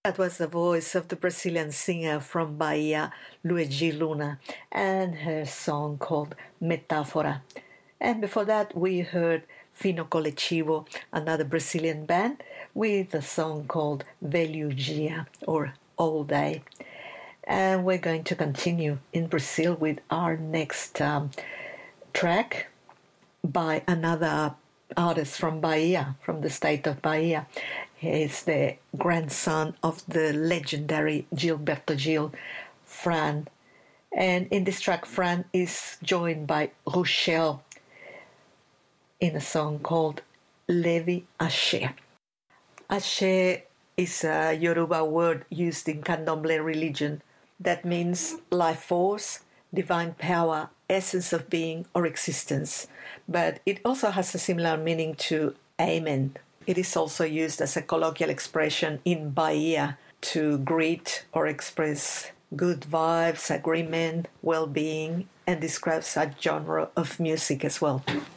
That was the voice of the Brazilian singer from Bahia, Luigi Luna, and her song called Metáfora. And before that, we heard Fino Coletivo, another Brazilian band, with a song called Velho Dia, or All Day. And we're going to continue in Brazil with our next track by another artist from Bahia, from the state of Bahia. He is the grandson of the legendary Gilberto Gil, Fran. And in this track, Fran is joined by Rochelle in a song called Levi Axé. Axé is a Yoruba word used in Candomblé religion that means life force, divine power, essence of being or existence. But it also has a similar meaning to Amen. It is also used as a colloquial expression in Bahia to greet or express good vibes, agreement, well-being, and describes a genre of music as well.